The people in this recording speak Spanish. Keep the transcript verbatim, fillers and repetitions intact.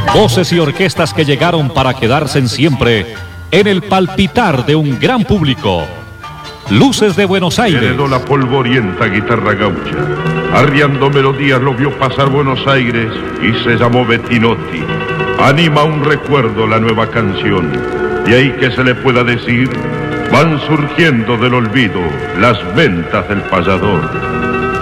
Voces y orquestas que llegaron para quedarse en siempre en el palpitar de un gran público. Luces de Buenos Aires. Heredó la polvorienta guitarra gaucha. Arriando melodías lo vio pasar Buenos Aires y se llamó Bettinotti. Anima un recuerdo la nueva canción. De ahí que se le pueda decir, van surgiendo del olvido las ventas del payador.